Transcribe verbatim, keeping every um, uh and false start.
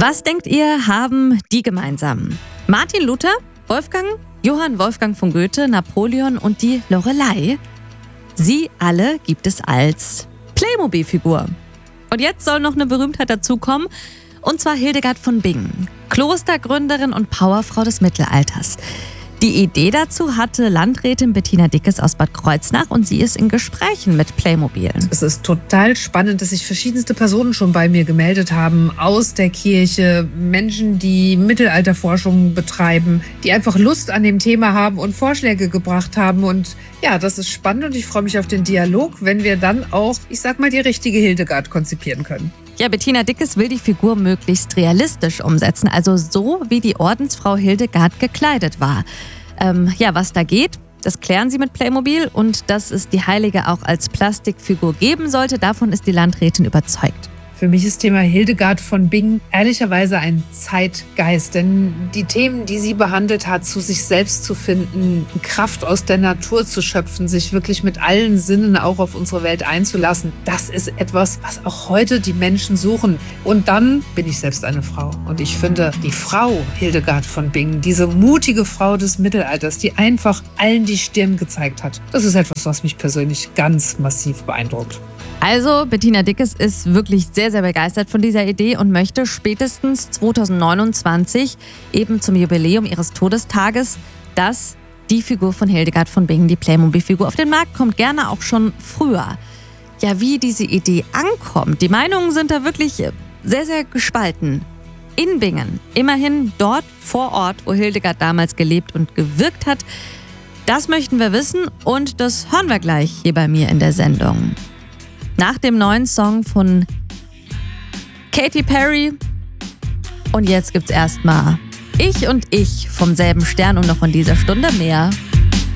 Was denkt ihr, haben die gemeinsam? Martin Luther, Wolfgang, Johann Wolfgang von Goethe, Napoleon und die Loreley? Sie alle gibt es als Playmobil-Figur. Und jetzt soll noch eine Berühmtheit dazukommen, und zwar Hildegard von Bingen, Klostergründerin und Powerfrau des Mittelalters. Die Idee dazu hatte Landrätin Bettina Dickes aus Bad Kreuznach und sie ist in Gesprächen mit Playmobil. Es ist total spannend, dass sich verschiedenste Personen schon bei mir gemeldet haben aus der Kirche, Menschen, die Mittelalterforschung betreiben, die einfach Lust an dem Thema haben und Vorschläge gebracht haben. Und ja, das ist spannend und ich freue mich auf den Dialog, wenn wir dann auch, ich sag mal, die richtige Hildegard konzipieren können. Ja, Bettina Dickes will die Figur möglichst realistisch umsetzen, also so, wie die Ordensfrau Hildegard gekleidet war. Ähm, ja, was da geht, das klären sie mit Playmobil, und dass es die Heilige auch als Plastikfigur geben sollte, davon ist die Landrätin überzeugt. Für mich ist Thema Hildegard von Bingen ehrlicherweise ein Zeitgeist, denn die Themen, die sie behandelt hat, zu sich selbst zu finden, Kraft aus der Natur zu schöpfen, sich wirklich mit allen Sinnen auch auf unsere Welt einzulassen, das ist etwas, was auch heute die Menschen suchen. Und dann bin ich selbst eine Frau. Und ich finde, die Frau Hildegard von Bingen, diese mutige Frau des Mittelalters, die einfach allen die Stirn gezeigt hat, das ist etwas, was mich persönlich ganz massiv beeindruckt. Also, Bettina Dickes ist wirklich sehr, sehr begeistert von dieser Idee und möchte spätestens zweitausendneunundzwanzig, eben zum Jubiläum ihres Todestages, dass die Figur von Hildegard von Bingen, die Playmobil-Figur, auf den Markt kommt, gerne auch schon früher. Ja, wie diese Idee ankommt, die Meinungen sind da wirklich sehr, sehr gespalten. In Bingen, immerhin dort vor Ort, wo Hildegard damals gelebt und gewirkt hat, das möchten wir wissen und das hören wir gleich hier bei mir in der Sendung. Nach dem neuen Song von Katy Perry. Und jetzt gibt's erstmal Ich und Ich vom selben Stern und noch in dieser Stunde mehr.